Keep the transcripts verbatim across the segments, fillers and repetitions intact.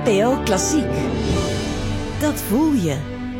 N P O Klassiek. Dat voel je.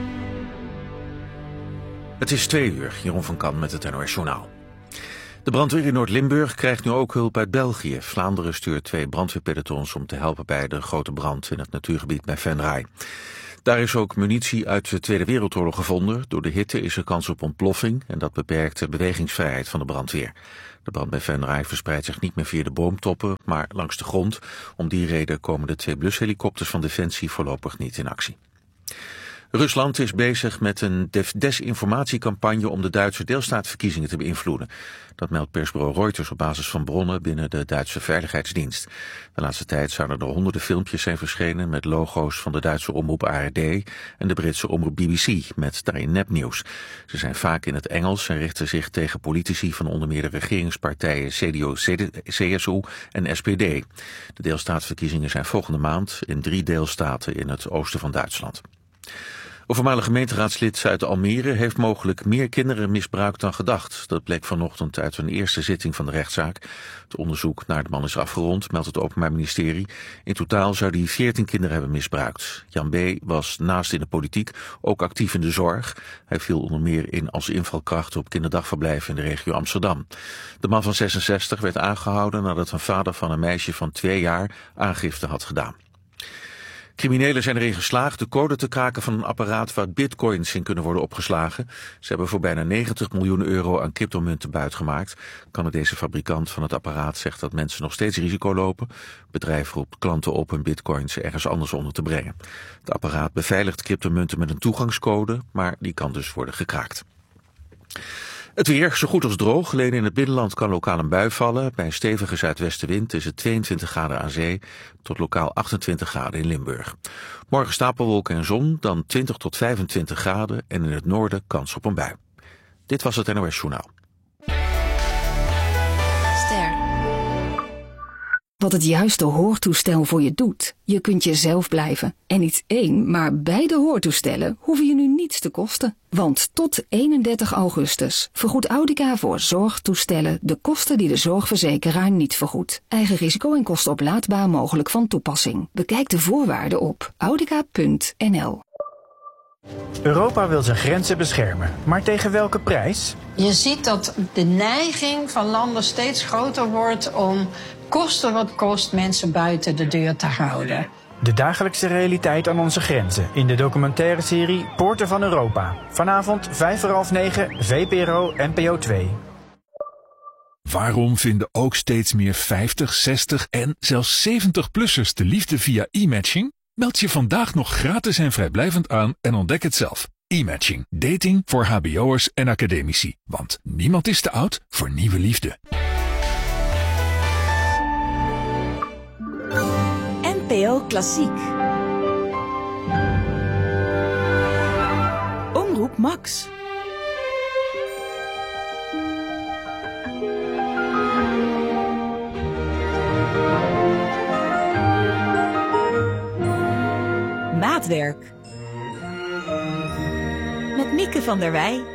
Het is twee uur, Jeroen van Kan met het N O S Journaal. De brandweer in Noord-Limburg krijgt nu ook hulp uit België. Vlaanderen stuurt twee brandweerpelotons om te helpen bij de grote brand in het natuurgebied bij Venray. Daar is ook munitie uit de Tweede Wereldoorlog gevonden. Door de hitte is er kans op ontploffing en dat beperkt de bewegingsvrijheid van de brandweer. De brand bij Venray verspreidt zich niet meer via de boomtoppen, maar langs de grond. Om die reden komen de twee blushelikopters van Defensie voorlopig niet in actie. Rusland is bezig met een desinformatiecampagne om de Duitse deelstaatverkiezingen te beïnvloeden. Dat meldt persbureau Reuters op basis van bronnen binnen de Duitse Veiligheidsdienst. De laatste tijd zouden er honderden filmpjes zijn verschenen met logo's van de Duitse omroep A R D en de Britse omroep B B C met daarin nepnieuws. Ze zijn vaak in het Engels en richten zich tegen politici van onder meer de regeringspartijen C D U, C S U en S P D. De deelstaatsverkiezingen zijn volgende maand in drie deelstaten in het oosten van Duitsland. Een voormalig gemeenteraadslid uit Almere heeft mogelijk meer kinderen misbruikt dan gedacht. Dat bleek vanochtend uit een eerste zitting van de rechtszaak. Het onderzoek naar de man is afgerond, meldt het Openbaar Ministerie. In totaal zou hij veertien kinderen hebben misbruikt. Jan B. was naast in de politiek ook actief in de zorg. Hij viel onder meer in als invalkracht op kinderdagverblijven in de regio Amsterdam. De man van zesenzestig werd aangehouden nadat een vader van een meisje van twee jaar aangifte had gedaan. Criminelen zijn erin geslaagd de code te kraken van een apparaat waar bitcoins in kunnen worden opgeslagen. Ze hebben voor bijna negentig miljoen euro aan cryptomunten buitgemaakt. Canadese fabrikant van het apparaat zegt dat mensen nog steeds risico lopen. Het bedrijf roept klanten op hun bitcoins ergens anders onder te brengen. Het apparaat beveiligt cryptomunten met een toegangscode, maar die kan dus worden gekraakt. Het weer, zo goed als droog. Alleen in het binnenland kan lokaal een bui vallen. Bij een stevige zuidwestenwind is het tweeëntwintig graden aan zee tot lokaal achtentwintig graden in Limburg. Morgen stapelwolken en zon, dan twintig tot vijfentwintig graden en in het noorden kans op een bui. Dit was het N O S Journaal. Ster. Wat het juiste hoortoestel voor je doet. Je kunt jezelf blijven. En niet één, maar beide hoortoestellen hoeven je nu niets te kosten. Want tot eenendertig augustus vergoedt Audica voor zorgtoestellen de kosten die de zorgverzekeraar niet vergoedt. Eigen risico en kosten oplaadbaar mogelijk van toepassing. Bekijk de voorwaarden op audica punt n l. Europa wil zijn grenzen beschermen, maar tegen welke prijs? Je ziet dat de neiging van landen steeds groter wordt om koste wat kost mensen buiten de deur te houden. De dagelijkse realiteit aan onze grenzen in de documentaire serie Poorten van Europa. Vanavond vijf voor half negen, V P R O N P O twee. Waarom vinden ook steeds meer vijftig, zestig en zelfs zeventig-plussers de liefde via e-matching? Meld je vandaag nog gratis en vrijblijvend aan en ontdek het zelf. E-matching. Dating voor hbo'ers en academici. Want niemand is te oud voor nieuwe liefde. N P O Klassiek. Omroep Max. Maatwerk. Met Mieke van der Wij.